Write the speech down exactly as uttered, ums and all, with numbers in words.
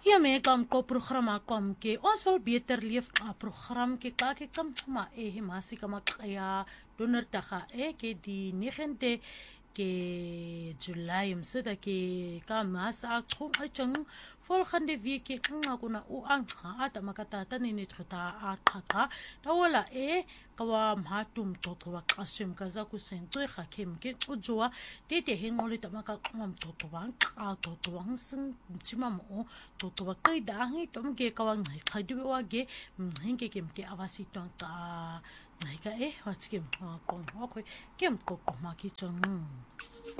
Ja, me kam ko programma kom ke ons wil beter leef 'n program ke ka ke kam ma e masi kama ya donderdag e ke die negende ke July msida ke ka masa chung a chung volgende week ke nga kuna u ang ha ta makatata ni ni thota a qhaqa tawala e kawa mhatum toto wa qasem kaza ku sentwe kha kem ke ujwa tete hengoli ta makaqam toto wa qa toto wa sing mtima mo toto wa qaida ngi tom ke kawa ngai khadi wa ge mhinge kem ke avasi tong ta ngai ka e watske mo ko ko kem ko ko ma ki chung